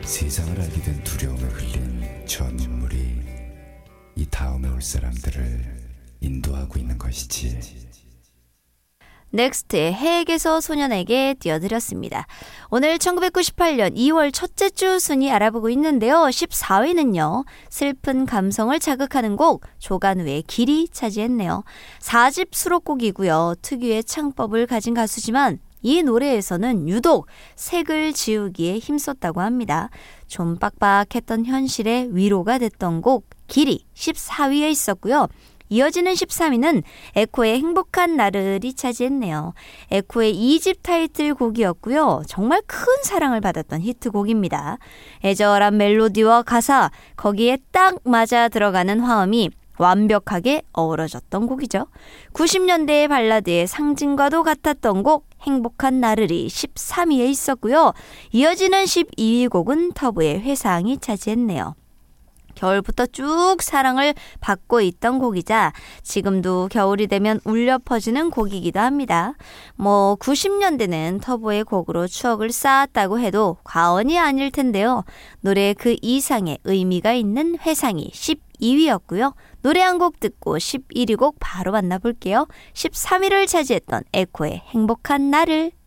세상을 알게 된 두려움에 흘린 저 눈물이 이 다음에 올 사람들을 인도하고 있는 것이지. 넥스트의 해에게서 소년에게 띄워드렸습니다. 오늘 1998년 2월 첫째 주 순위 알아보고 있는데요. 14위는요. 슬픈 감성을 자극하는 곡 조간우의 길이 차지했네요. 4집 수록곡이고요. 특유의 창법을 가진 가수지만 이 노래에서는 유독 색을 지우기에 힘썼다고 합니다. 좀 빡빡했던 현실에 위로가 됐던 곡 길이 14위에 있었고요. 이어지는 13위는 에코의 행복한 나를이 차지했네요. 에코의 2집 타이틀곡이었고요. 정말 큰 사랑을 받았던 히트곡입니다. 애절한 멜로디와 가사, 거기에 딱 맞아 들어가는 화음이 완벽하게 어우러졌던 곡이죠. 90년대의 발라드의 상징과도 같았던 곡 행복한 나를이 13위에 있었고요. 이어지는 12위 곡은 터보의 회상이 차지했네요. 겨울부터 쭉 사랑을 받고 있던 곡이자 지금도 겨울이 되면 울려 퍼지는 곡이기도 합니다. 90년대는 터보의 곡으로 추억을 쌓았다고 해도 과언이 아닐 텐데요. 노래 그 이상의 의미가 있는 회상이 12위였고요. 노래 한 곡 듣고 11위 곡 바로 만나볼게요. 13위를 차지했던 에코의 행복한 나를.